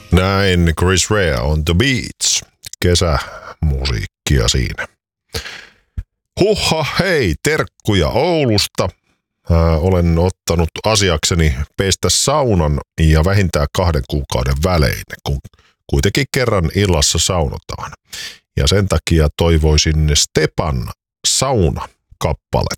Näin Chris Rea on The Beats. Kesämusiikkia siinä. Huhha, hei, terkkuja Oulusta. Olen ottanut asiakseni pestä saunan ja vähintään 2 kuukauden välein, kun kuitenkin kerran illassa saunotaan. Ja sen takia toivoisin Stepan sauna-kappalet.